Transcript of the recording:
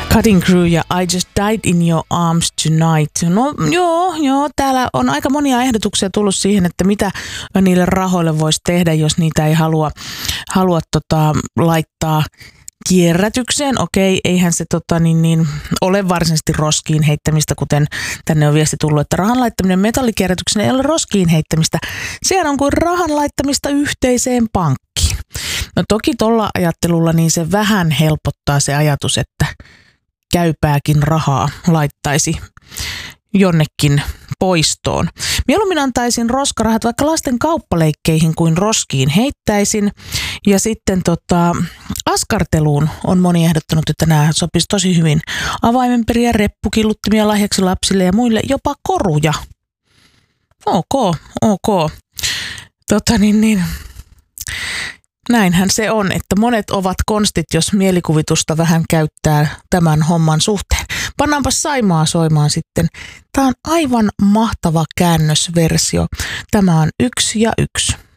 Cutting Crew ja I Just Died in Your Arms Tonight. No joo, täällä on aika monia ehdotuksia tullut siihen, että mitä niille rahoille voisi tehdä, jos niitä ei halua laittaa kierrätykseen. Okei, eihän se ole varsinaisesti roskiin heittämistä, kuten tänne on viesti tullut, että rahan laittaminen metallikierrätykseen ei ole roskiin heittämistä. Sehän on kuin rahan laittamista yhteiseen pankkiin. No toki tuolla ajattelulla niin se vähän helpottaa se ajatus, että käypääkin rahaa laittaisi jonnekin poistoon. Mieluummin antaisin roskarahat vaikka lasten kauppaleikkeihin kuin roskiin heittäisin. Ja sitten askarteluun on moni ehdottanut, että nämä sopisi tosi hyvin. Avaimenperiä, reppukilluttimia lahjaksi lapsille ja muille, jopa koruja. Ok. Näinhän se on, että monet ovat konstit, jos mielikuvitusta vähän käyttää tämän homman suhteen. Pannaanpa Saimaa soimaan sitten. Tämä on aivan mahtava käännösversio. Tämä on 1 ja 1.